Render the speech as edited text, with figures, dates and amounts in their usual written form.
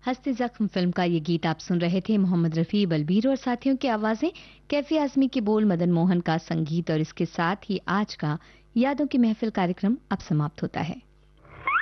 हस्ती जख्म फिल्म का ये गीत आप सुन रहे थे। मोहम्मद रफ़ी, बलबीर और साथियों की आवाजें, कैफी आजमी के बोल, मदन मोहन का संगीत, और इसके साथ ही आज का यादों की महफिल कार्यक्रम अब समाप्त होता है।